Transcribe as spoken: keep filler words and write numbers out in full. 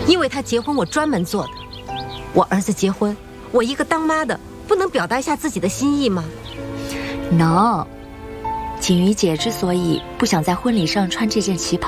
因为他结婚我专门做的。我儿子结婚，我一个当妈的不能表达一下自己的心意吗？ 能。锦瑜姐之所以不想在婚礼上穿这件旗袍，